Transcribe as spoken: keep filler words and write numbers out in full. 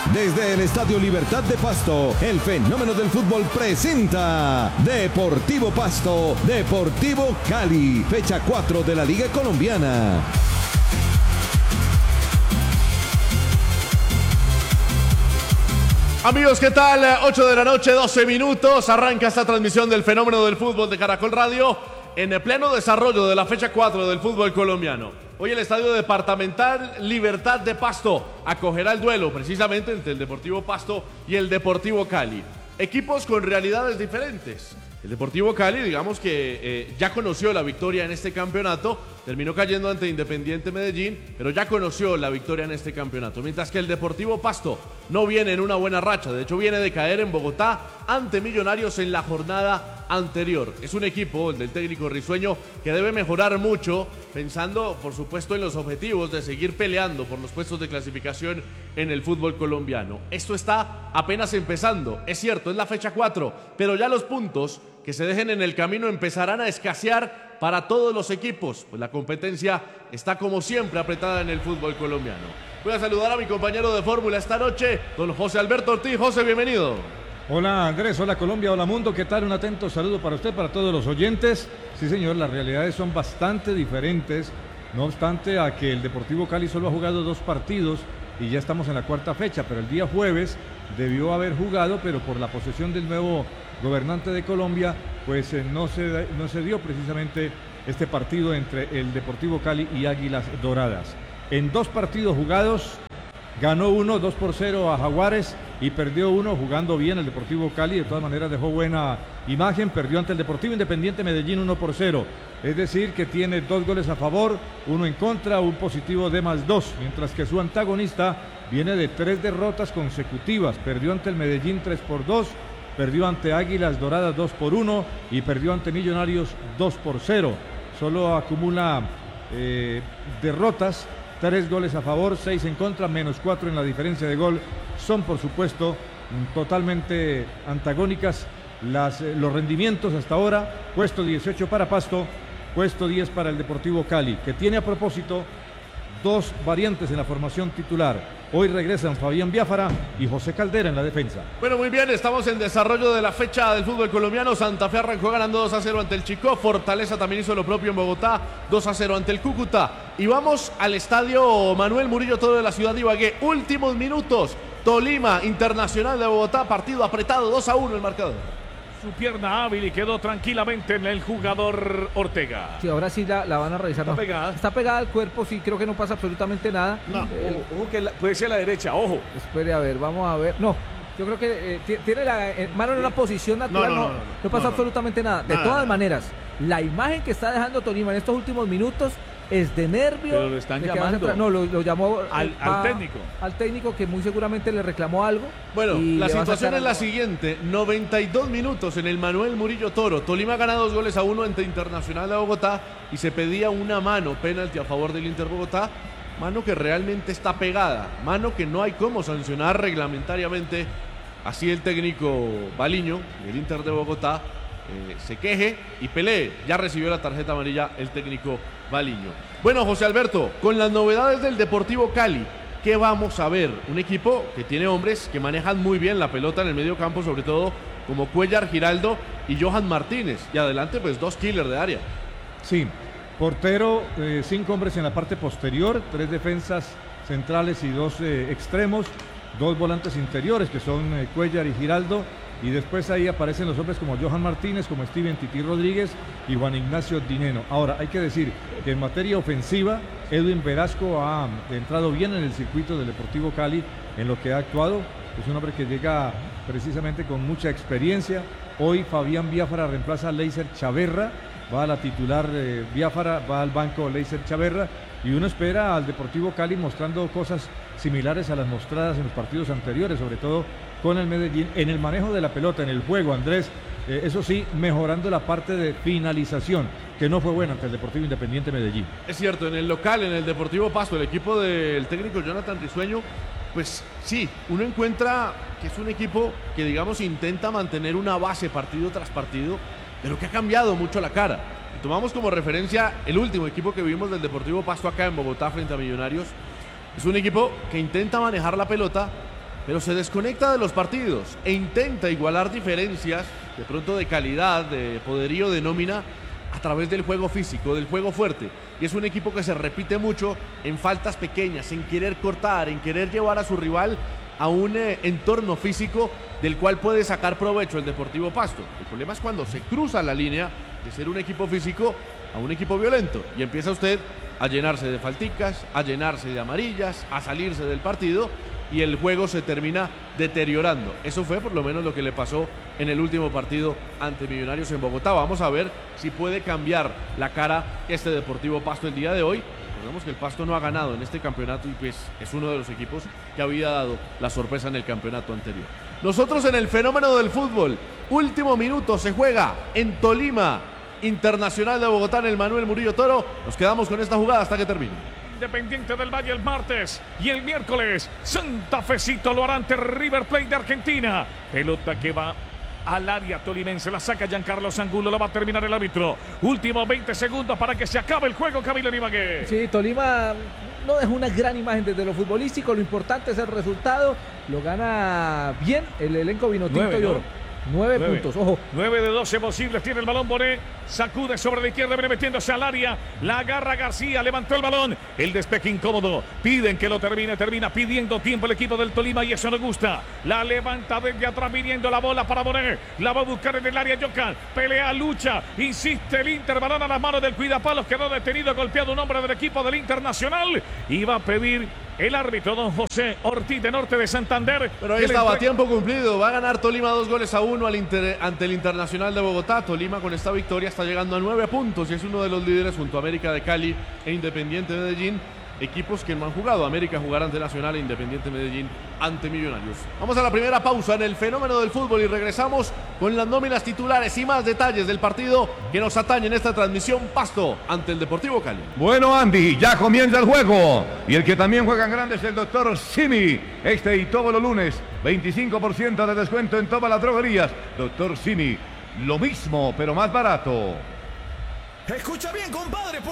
Desde el Estadio Libertad de Pasto, el fenómeno del fútbol presenta Deportivo Pasto, Deportivo Cali, fecha cuatro de la Liga Colombiana. Amigos, ¿qué tal? ocho de la noche, doce minutos. Arranca esta transmisión del fenómeno del fútbol de Caracol Radio en el pleno desarrollo de la fecha cuatro del fútbol colombiano. Hoy el Estadio Departamental Libertad de Pasto acogerá el duelo precisamente entre el Deportivo Pasto y el Deportivo Cali. Equipos con realidades diferentes. El Deportivo Cali, digamos que eh, ya conoció la victoria en este campeonato, terminó cayendo ante Independiente Medellín, pero ya conoció la victoria en este campeonato. Mientras que el Deportivo Pasto no viene en una buena racha, de hecho viene de caer en Bogotá ante Millonarios en la jornada anterior. Es un equipo, el del técnico risueño, que debe mejorar mucho, pensando por supuesto en los objetivos de seguir peleando por los puestos de clasificación en el fútbol colombiano. Esto está apenas empezando, es cierto, es la fecha cuatro, pero ya los puntos que se dejen en el camino empezarán a escasear para todos los equipos, pues la competencia está como siempre apretada en el fútbol colombiano. Voy a saludar a mi compañero de fórmula esta noche, don José Alberto Ortiz. José, bienvenido. Hola Andrés, hola Colombia, hola mundo, ¿qué tal? Un atento saludo para usted, para todos los oyentes. Sí señor, las realidades son bastante diferentes, no obstante a que el Deportivo Cali solo ha jugado dos partidos y ya estamos en la cuarta fecha, pero el día jueves debió haber jugado, pero por la posesión del nuevo gobernante de Colombia, pues eh, no, se, no se dio precisamente este partido entre el Deportivo Cali y Águilas Doradas. En dos partidos jugados, ganó uno, dos por cero a Jaguares y perdió uno jugando bien el Deportivo Cali. De todas maneras dejó buena imagen, perdió ante el Deportivo Independiente Medellín uno por cero. Es decir, que tiene dos goles a favor, uno en contra, un positivo de más dos, mientras que su antagonista viene de tres derrotas consecutivas. Perdió ante el Medellín tres por dos, perdió ante Águilas Doradas dos por uno y perdió ante Millonarios dos por cero. Solo acumula eh, derrotas, tres goles a favor, seis en contra, menos cuatro en la diferencia de gol. Son por supuesto totalmente antagónicas las, eh, los rendimientos hasta ahora. Puesto dieciocho para Pasto, puesto diez para el Deportivo Cali, que tiene a propósito dos variantes en la formación titular. Hoy regresan Fabián Biafara y José Caldera en la defensa. Bueno, muy bien, estamos en desarrollo de la fecha del fútbol colombiano. Santa Fe arrancó ganando dos a cero ante el Chicó. Fortaleza también hizo lo propio en Bogotá, dos a cero ante el Cúcuta. Y vamos al estadio Manuel Murillo Toro de la ciudad de Ibagué. Últimos minutos, Tolima Internacional de Bogotá, partido apretado, dos a uno el marcador. Su pierna hábil y quedó tranquilamente en el jugador Ortega. Sí, ahora sí la, la van a revisar. Está no. pegada. Está pegada al cuerpo, sí, creo que no pasa absolutamente nada. No, El, ojo, ojo que la, puede ser la derecha, ojo. Espere, a ver, vamos a ver. No, yo creo que eh, tiene la eh, mano en una posición natural, no, no, no, no, no, no pasa no, no, absolutamente nada. De nada, todas nada. maneras, la imagen que está dejando Tolima en estos últimos minutos es de nervio. Pero lo están llamando. No, lo, lo llamó al, a, al técnico. Al técnico que muy seguramente le reclamó algo. Bueno, la situación es la siguiente. noventa y dos minutos en el Manuel Murillo Toro. Tolima gana dos goles a uno ante Internacional de Bogotá y se pedía una mano, penalti a favor del Inter Bogotá. Mano que realmente está pegada. Mano que no hay cómo sancionar reglamentariamente. Así el técnico Baliño del Inter de Bogotá Eh, se queje y pelee. Ya recibió la tarjeta amarilla el técnico Baliño. Bueno, José Alberto, con las novedades del Deportivo Cali, ¿qué vamos a ver? Un equipo que tiene hombres que manejan muy bien la pelota en el medio campo, sobre todo como Cuellar, Giraldo y Johan Martínez. Y adelante, pues dos killers de área. Sí, portero, eh, cinco hombres en la parte posterior, tres defensas centrales y dos eh, extremos, dos volantes interiores que son eh, Cuellar y Giraldo. Y después ahí aparecen los hombres como Johan Martínez, como Steven Tití Rodríguez y Juan Ignacio Dineno. Ahora, hay que decir que en materia ofensiva, Edwin Velasco ha entrado bien en el circuito del Deportivo Cali, en lo que ha actuado. Es un hombre que llega precisamente con mucha experiencia. Hoy Fabián Biafara reemplaza a Leiser Chaverra, va a la titular eh, Biafara, va al banco Leiser Chaverra. Y uno espera al Deportivo Cali mostrando cosas similares a las mostradas en los partidos anteriores, sobre todo con el Medellín, en el manejo de la pelota, en el juego, Andrés, eh, eso sí, mejorando la parte de finalización, que no fue buena ante el Deportivo Independiente Medellín. Es cierto, en el local, en el Deportivo Pasto, el equipo del técnico Jonathan Risueño, pues sí, uno encuentra que es un equipo que, digamos, intenta mantener una base partido tras partido, pero que ha cambiado mucho la cara. Y tomamos como referencia el último equipo que vimos del Deportivo Pasto acá en Bogotá frente a Millonarios. Es un equipo que intenta manejar la pelota, pero se desconecta de los partidos e intenta igualar diferencias de pronto de calidad, de poderío de nómina a través del juego físico, del juego fuerte. Y es un equipo que se repite mucho en faltas pequeñas, en querer cortar, en querer llevar a su rival a un eh, entorno físico del cual puede sacar provecho el Deportivo Pasto. El problema es cuando se cruza la línea de ser un equipo físico a un equipo violento y empieza usted a llenarse de falticas, a llenarse de amarillas, a salirse del partido y el juego se termina deteriorando. Eso fue por lo menos lo que le pasó en el último partido ante Millonarios en Bogotá. Vamos a ver si puede cambiar la cara este Deportivo Pasto el día de hoy. Recordemos que el Pasto no ha ganado en este campeonato y pues es uno de los equipos que había dado la sorpresa en el campeonato anterior. Nosotros en el fenómeno del fútbol, último minuto se juega en Tolima, Internacional de Bogotá en el Manuel Murillo Toro. Nos quedamos con esta jugada hasta que termine. Independiente del Valle el martes y el miércoles Santa Fecito lo hará ante River Plate de Argentina. Pelota que va al área tolimense, la saca Giancarlo Angulo, la va a terminar el árbitro. Últimos veinte segundos para que se acabe el juego, Camilo Ibagué. Sí, Tolima no dejó una gran imagen desde lo futbolístico, lo importante es el resultado, lo gana bien el elenco vinotinto y oro. Nueve, Nueve puntos, ojo. Nueve de doce posibles. Tiene el balón Bonet. Sacude sobre la izquierda, viene metiéndose al área. La agarra García, levantó el balón. El despeje incómodo. Piden que lo termine, termina pidiendo tiempo el equipo del Tolima y eso no gusta. La levanta desde atrás, viniendo la bola para Bonet. La va a buscar en el área Yocan. Pelea, lucha. Insiste el Inter. Balón a las manos del cuidapalos. Quedó detenido, golpeado un hombre del equipo del Internacional. Y va a pedir el árbitro, don José Ortiz de Norte de Santander. Pero ahí estaba, a tiempo cumplido. Va a ganar Tolima dos goles a uno al Inter, ante el Internacional de Bogotá. Tolima con esta victoria está llegando a nueve puntos y es uno de los líderes junto a América de Cali e Independiente Medellín. Equipos que no han jugado. América jugará ante Nacional e Independiente Medellín ante Millonarios. Vamos a la primera pausa en el fenómeno del fútbol y regresamos con las nóminas titulares y más detalles del partido que nos atañe en esta transmisión. Pasto ante el Deportivo Cali. Bueno, Andy, ya comienza el juego y el que también juega en grande es el doctor Simi. Este y todos los lunes, veinticinco por ciento de descuento en todas las droguerías. doctor Simi, lo mismo pero más barato. Escucha bien, compadre.